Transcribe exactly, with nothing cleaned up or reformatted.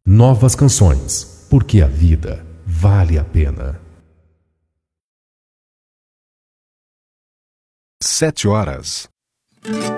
Novas canções, porque a vida vale a pena. Sete horas.